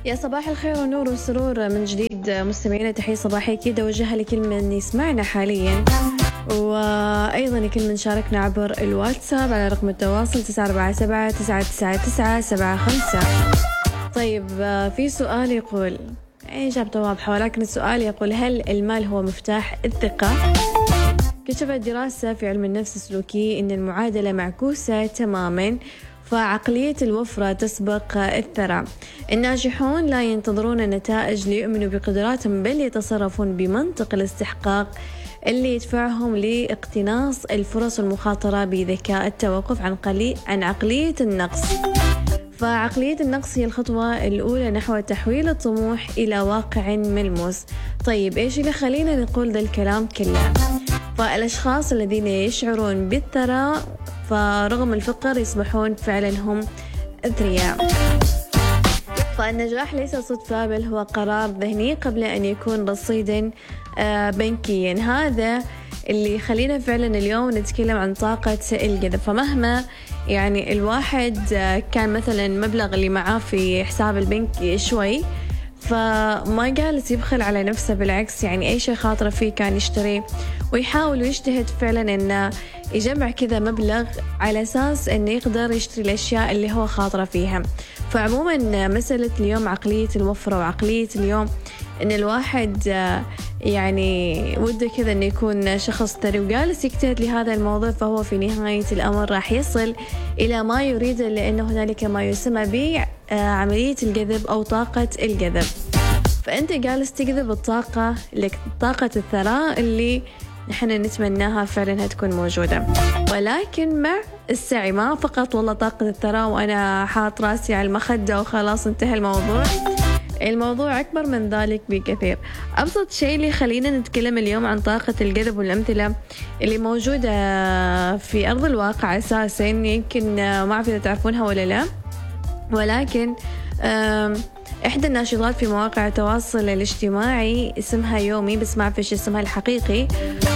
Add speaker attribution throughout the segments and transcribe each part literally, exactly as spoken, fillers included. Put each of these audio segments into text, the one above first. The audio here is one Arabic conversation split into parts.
Speaker 1: يا صباح الخير والنور والسرور من جديد مستمعينا، تحية صباحية كده وجهها لكل من يسمعنا حاليا، وأيضا لكل من شاركنا عبر الواتساب على رقم التواصل تسعة أربعة سبعة تسعة تسعة تسعة سبعة خمسة. طيب، في سؤال يقول، إجابته واضحة ولكن السؤال يقول: هل المال هو مفتاح الثقة؟ كشفت دراسة في علم النفس السلوكي أن المعادلة معكوسة تماما، فعقلية الوفرة تسبق الثراء. الناجحون لا ينتظرون النتائج ليؤمنوا بقدراتهم، بل يتصرفون بمنطق الاستحقاق اللي يدفعهم لاقتناص الفرص والمخاطرة بذكاء. التوقف عن قليل عن عقلية النقص، فعقلية النقص هي الخطوة الأولى نحو تحويل الطموح إلى واقع ملموس. طيب، إيش اللي خلينا نقول ذا الكلام كله؟ فالأشخاص الذين يشعرون بالثراء فرغم الفقر يصبحون فعلا هم أثرياء. فالنجاح ليس صدفة، بل هو قرار ذهني قبل أن يكون رصيدا بنكيا. هذا اللي يخلينا فعلا اليوم نتكلم عن طاقة الجذب. فمهما يعني الواحد كان مثلا مبلغ اللي معاه في حساب البنك شوي، فما جالس يبخل على نفسه، بالعكس يعني أي شيء خاطره فيه كان يشتريه ويحاول ويجتهد فعلا إنه يجمع كذا مبلغ على أساس إنه يقدر يشتري الأشياء اللي هو خاطره فيها. فعموما مسألة اليوم عقلية الوفرة وعقلية اليوم إن الواحد يعني وده كذا إنه يكون شخص ثري وجالس يجتهد لهذا الموضوع، فهو في نهاية الأمر راح يصل إلى ما يريده، لأنه هنالك ما يسمى بعملية الجذب أو طاقة الجذب. فأنت جالس تجذب الطاقة لك، طاقة الثراء اللي نحن نتمناها فعلا هتكون موجودة، ولكن مع السعي. ما فقط والله طاقة الثراء وأنا حاط راسي على المخدة وخلاص انتهى الموضوع. الموضوع أكبر من ذلك بكثير. أبسط شيء اللي خلينا نتكلم اليوم عن طاقة الجذب والأمثلة اللي موجودة في أرض الواقع أساسا، يمكن ما أعرف إذا تعرفونها ولا لا، ولكن إحدى الناشطات في مواقع التواصل الاجتماعي اسمها يومي، بس ما أعرف إيش اسمها الحقيقي،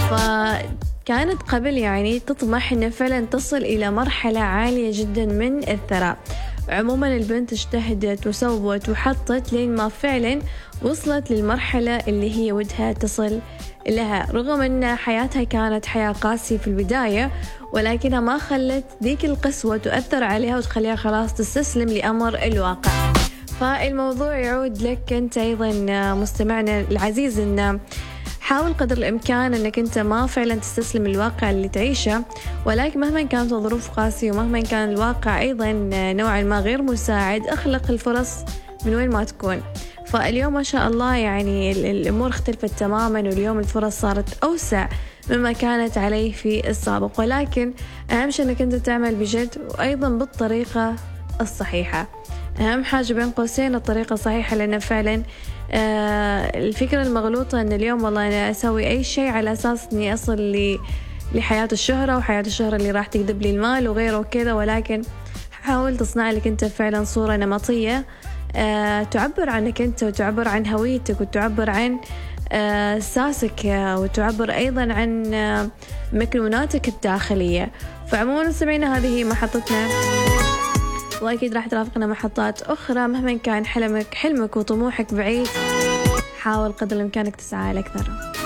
Speaker 1: فكانت قبل يعني تطمح إن فعلا تصل إلى مرحلة عالية جدا من الثراء. عموما البنت اجتهدت وسوت وحطت لين ما فعلا وصلت للمرحلة اللي هي ودها تصل لها، رغم أن حياتها كانت حياة قاسية في البداية، ولكنها ما خلت ذيك القسوة تؤثر عليها وتخليها خلاص تستسلم لأمر الواقع. فالموضوع يعود لك أنت أيضا مستمعنا العزيز، أن حاول قدر الإمكان أنك أنت ما فعلا تستسلم الواقع اللي تعيشه، ولكن مهما كانت الظروف قاسية ومهما كان الواقع أيضا نوعا ما غير مساعد، أخلق الفرص من وين ما تكون. فاليوم ما شاء الله يعني الأمور اختلفت تماما، واليوم الفرص صارت أوسع مما كانت عليه في السابق، ولكن أهم شيء أنك أنت تعمل بجد وأيضا بالطريقة الصحيحة. أهم حاجة بين قوسين الطريقة الصحيحة، لأن فعلا آه الفكرة المغلوطة أن اليوم والله أنا أسوي أي شيء على أساس أني أصل لي لحياة الشهرة، وحياة الشهرة اللي راح تجذب لي المال وغيره وكذا، ولكن حاول تصنع لك أنت فعلا صورة نمطية آه تعبر عنك أنت وتعبر عن هويتك وتعبر عن آه أساسك آه وتعبر أيضا عن آه مكنوناتك الداخلية. فعموما سمعنا هذه محطتنا، وأكيد راح ترافقنا محطات أخرى. مهما كان حلمك حلمك وطموحك بعيد، حاول قدر الإمكان تسعى لأكثر.